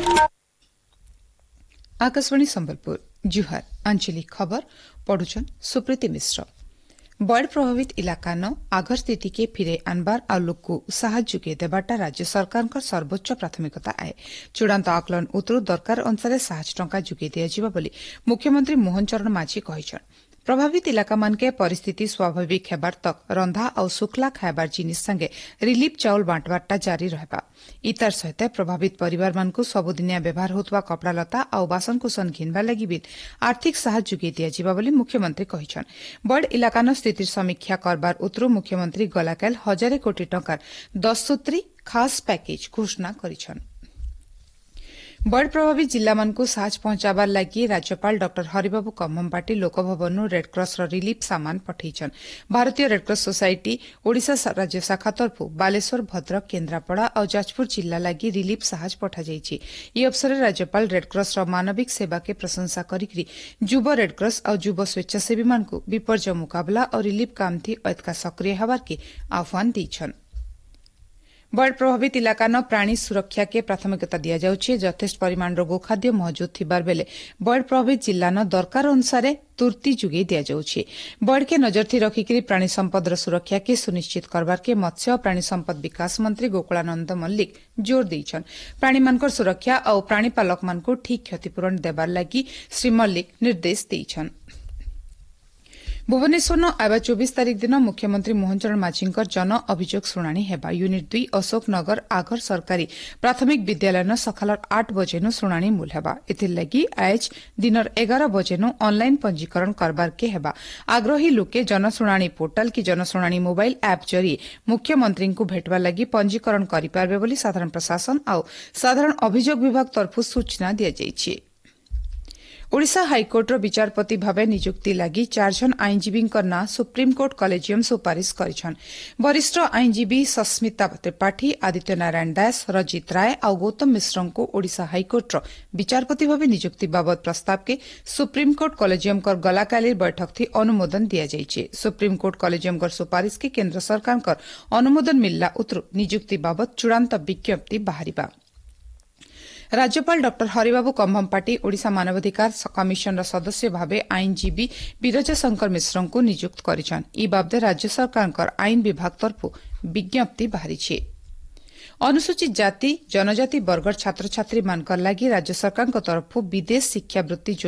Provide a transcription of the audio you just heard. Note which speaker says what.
Speaker 1: आकाशवाणी संबलपुर जुहार आंचलिक खबर पढ़ुछन सुप्रीति मिश्र। बाढ़ प्रभावित इलाका न आगर स्थिति के फिरे आनबार आ लोक को साहाय्य जोगे देबाटा राज्य सरकार सर्वोच्च प्राथमिकता आए। चूड़ांत आकलन उतरु दरकार अनुसार 60 टंका जोगे दियाजिबा बोली मुख्यमंत्री मोहन चरण माझी कहिछन। प्रभावित इलाका मानके परिस्थिति स्वाभाविक हेबार तक रंधा और सुखला खाइबार जिनिस संगे रिलीफ चाउल बांटबारटा जारी रहबा। इतार सहित प्रभावित परिवार मानकु सबुदिनिया व्यवहार होतवा कपड़ा लता और बासनकुसन घिनबा लगी भी आर्थिक साहाय्य जोगे दियाजिबा बोली मुख्यमंत्री कहिछन। बाढ़ इलाकान स्थिति समीक्षा करबार उतरु मुख्यमंत्री गलाकाल 1000 कोटी टंकार 10 सूत्री खास पैकेज घोषणा करिछन। बाढ़ प्रभावित जिला मानकु साहाय्य पहुंचाबार लगी राज्यपाल डॉ हरिबाबू कम्मपाटी लोकभवन रेडक्रॉस रिलीफ सामान पठेइछन। भारतीय रेडक्रॉस सोसाइटी ओडिशा राज्य शाखा तरफ बालेश्वर भद्रक केन्द्रापड़ा और जाजपुर जिला लगी रिलीफ साहाय्य पठा जाइछि। ई अवसर में राज्यपाल रेडक्रॉस मानविक सेवा के प्रशंसा करिकरी युव रेडक्रॉस और युव स्वेच्छासेवी मानकु विपर्य मुकाबला और रिलीफ काम थी अतका सक्रिय हबार के आह्वान देइछन। बाढ़ प्रभावित इलाका न प्राणी सुरक्षा के प्राथमिकता दिया जाउछि। यथेष्ट परिमाण गोखाद्य मौजूद थिबार बेले बाढ़ प्रभावित जिला न दरकार अनुसार तुर्ती जुगे दिया जाउछि। बाढ़ के नजर थी रखिकरी प्राणी संपद सुरक्षा के सुनिश्चित करबार के मत्स्य और प्राणी संपद विकास मंत्री गोकुलानंद मल्लिक जोर देइछन। प्राणी मानकर सुरक्षा और प्राणीपालक मानकु ठीक क्षतिपूरण देबार लगी श्री मल्लिक निर्देश देइछन। भुवनेश्वर आवा 24 तारिख दिन मुख्यमंत्री मोहन चरण माझी जन अभियोग शुणाणी हेबा। यूनिट 2 अशोकनगर आगर सरकारी प्राथमिक विद्यालय न सखाल 8 बजे शुणाणी मूल हेबा। एथिरलागि आज दिन 11 बजे ऑनलाइन पंजीकरण करबार के हेबा। आग्रही लोके जनशुणाणी पोर्टाल की जनशुणाणी मोबाइल ऐप जरिए मुख्यमंत्री को भेटवा लगी पंजीकरण करिपारबे बोली साधारण प्रशासन और साधारण अभियोग विभाग तरफ सूचना दिया जाइछि। ओडिशा हाइकोर्टर विचारपति भावे नियुक्ति लगी 4 जन आईनजीवी ना सुप्रीमकोर्ट कलेजियम सुपारिश करिछन। वरिष्ठ आईनजीवी सस्मिता त्रिपाठी, आदित्य नारायण दास, रजित राय और गौतम मिश्र को ओडिशा हाइकोर्टर विचारपति भावे नियुक्ति बाबद प्रस्ताव के सुप्रीमकोर्ट कलेजियम गलाकालीर बैठक थी अनुमोदन दिया जाइछे। सुप्रीमकोर्ट कलेजियम सुपारिश के केन्द्र सरकार अनुमोदन मिलला उतरु नियुक्ति बाबद चूड़ांत विज्ञप्ति बाहरिबा। राज्यपाल डॉ हरिबाबू कम्मपाटी ओडिशा मानवाधिकार कमिशन सदस्य भावे आईनजीवी बिरजा शंकर मिश्र को नियुक्त करिछन। ई बाबदे राज्य सरकार आईन विभाग तरफ विज्ञप्ति बाहरी। अनुसूचित जाति जनजाति वर्गर छात्र छात्री मानकर लगी राज्य सरकार तरफ विदेश शिक्षावृत्ति